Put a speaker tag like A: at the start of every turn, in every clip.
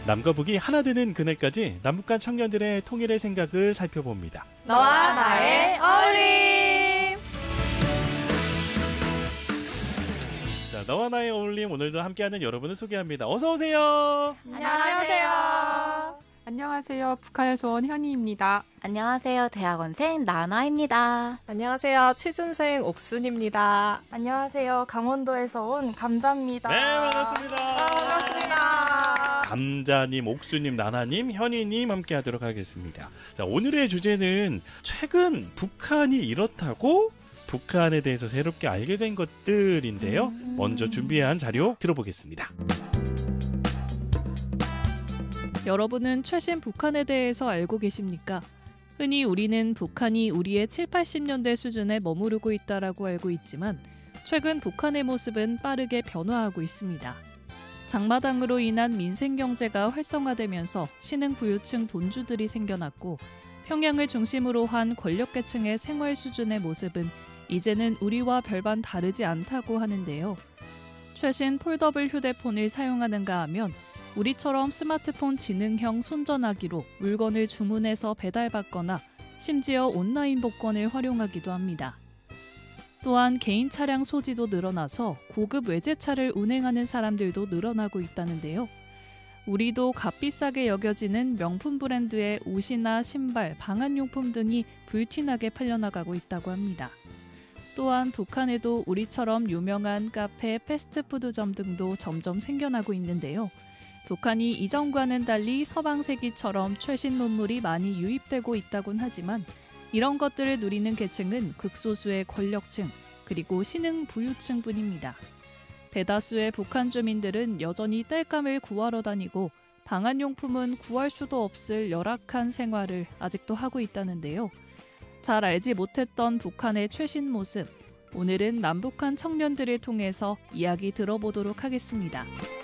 A: 남과 북이 하나 되는 그날까지 남북한 청년들의 통일의 생각을 살펴봅니다.
B: 너와 나의 어울림.
A: 자, 너와 나의 어울림 오늘도 함께하는 여러분을 소개합니다. 어서 오세요.
B: 안녕하세요.
C: 안녕하세요. 북한에서 온 현희입니다.
D: 안녕하세요. 대학원생 나나입니다.
B: 안녕하세요. 취준생 옥순입니다.
E: 안녕하세요. 강원도에서 온 감자입니다.
A: 네, 반갑습니다.
B: 반갑습니다.
A: 감자님, 옥수님, 나나님, 현희님 함께하도록 하겠습니다. 자, 오늘의 주제는 최근 북한이 이렇다고 북한에 대해서 새롭게 알게 된 것들인데요. 먼저 준비한 자료 들어보겠습니다.
F: 여러분은 최신 북한에 대해서 알고 계십니까? 흔히 우리는 북한이 우리의 7, 80년대 수준에 머무르고 있다라고 알고 있지만 최근 북한의 모습은 빠르게 변화하고 있습니다. 장마당으로 인한 민생경제가 활성화되면서 신흥부유층 돈주들이 생겨났고 평양을 중심으로 한 권력계층의 생활 수준의 모습은 이제는 우리와 별반 다르지 않다고 하는데요. 최신 폴더블 휴대폰을 사용하는가 하면 우리처럼 스마트폰 지능형 손전화기로 물건을 주문해서 배달받거나 심지어 온라인 복권을 활용하기도 합니다. 또한 개인 차량 소지도 늘어나서 고급 외제차를 운행하는 사람들도 늘어나고 있다는데요. 우리도 값비싸게 여겨지는 명품 브랜드의 옷이나 신발, 방한용품 등이 불티나게 팔려나가고 있다고 합니다. 또한 북한에도 우리처럼 유명한 카페, 패스트푸드점 등도 점점 생겨나고 있는데요. 북한이 이전과는 달리 서방세기처럼 최신 논물이 많이 유입되고 있다곤 하지만 이런 것들을 누리는 계층은 극소수의 권력층 그리고 신흥 부유층뿐입니다. 대다수의 북한 주민들은 여전히 땔감을 구하러 다니고 방한용품은 구할 수도 없을 열악한 생활을 아직도 하고 있다는데요. 잘 알지 못했던 북한의 최신 모습, 오늘은 남북한 청년들을 통해서 이야기 들어보도록 하겠습니다.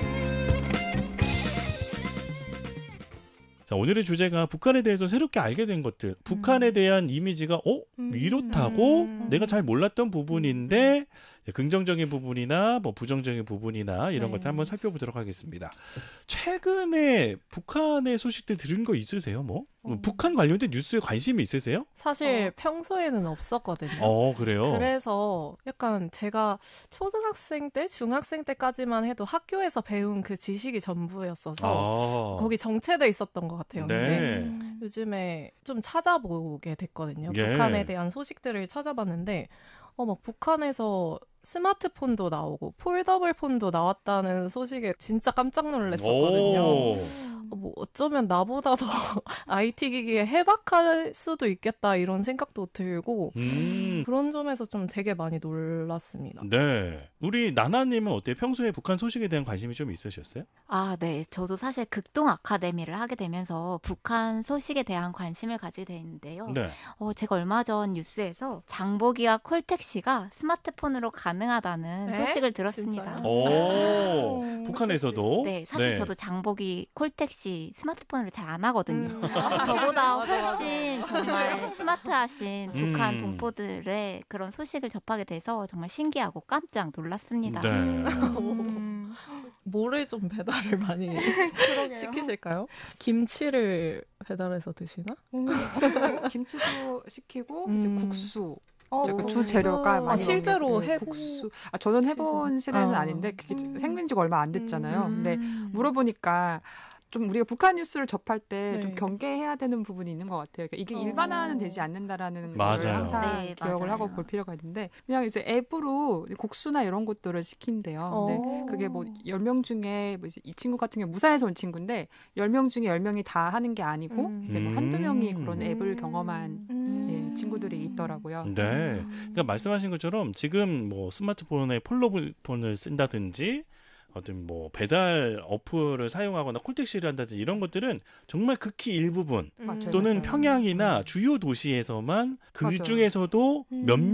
A: 자, 오늘의 주제가 북한에 대해서 새롭게 알게 된 것들. 북한에 대한 이미지가 이렇다고 내가 잘 몰랐던 부분인데 긍정적인 부분이나 뭐 부정적인 부분이나 이런 것들 한번 살펴보도록 하겠습니다. 최근에 북한의 소식들 들은 거 있으세요? 북한 관련된 뉴스에 관심이 있으세요?
B: 사실 평소에는 없었거든요.
A: 그래요?
B: 그래서 약간 제가 초등학생 때, 중학생 때까지만 해도 학교에서 배운 그 지식이 전부였어서 거기 정체돼 있었던 것 같아요.
A: 네.
B: 근데 요즘에 좀 찾아보게 됐거든요.
A: 예.
B: 북한에 대한 소식들을 찾아봤는데 막 북한에서 스마트폰도 나오고 폴더블 폰도 나왔다는 소식에 진짜 깜짝 놀랐었거든요. 어쩌면 나보다 더 IT 기기에 해박할 수도 있겠다 이런 생각도 들고 그런 점에서 좀 되게 많이 놀랐습니다.
A: 네. 우리 나나님은 어때요? 평소에 북한 소식에 대한 관심이 좀 있으셨어요?
D: 네. 저도 사실 극동 아카데미를 하게 되면서 북한 소식에 대한 관심을 가지게 되는데요.
A: 네.
D: 제가 얼마 전 뉴스에서 장보기와 콜택시가 스마트폰으로 가능하다는 소식을 들었습니다.
A: 북한에서도?
D: 네, 사실 저도 장보기, 콜택시 스마트폰으로 잘 안 하거든요. 저보다 훨씬 정말 스마트하신 북한 동포들의 그런 소식을 접하게 돼서 정말 신기하고 깜짝 놀랐습니다.
A: 네.
B: 뭐를 좀 배달을 많이 시키실까요? 김치를 배달해서 드시나?
C: 김치도 시키고 이제 국수.
E: 국수.
C: 주 재료가 많이
B: 실제로
C: 국수. 저는 해본 시대는 아닌데 그게 생긴 지가 얼마 안 됐잖아요. 근데 물어보니까 좀 우리가 북한 뉴스를 접할 때 좀 경계해야 되는 부분이 있는 것 같아요. 그러니까 이게 일반화는 되지 않는다라는 걸 항상 기억을 하고 볼 필요가 있는데 그냥 이제 앱으로 국수나 이런 것들을 시킨대요. 근데 그게 뭐 10명 중에 이 친구 같은 경우 무사해서 온 친구인데 10명 중에 10명이 다 하는 게 아니고 이제 뭐 한두 명이 그런 앱을 경험한 친구들이 있더라고요.
A: 네. 그러니까 말씀하신 것처럼 지금 뭐 스마트폰에 폴더블폰을 쓴다든지 어떤 뭐 배달 어플을 사용하거나 콜택시를 한다든지 이런 것들은 정말 극히 일부분 또는 평양이나 주요 도시에서만 그 중에서도 몇